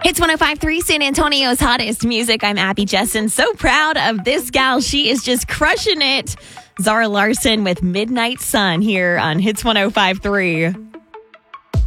It's 105.3 San Antonio's hottest music. I'm Abby Jessen. So proud of this gal. She is just crushing it. Zara Larson with Midnight Sun here on Hits 105.3.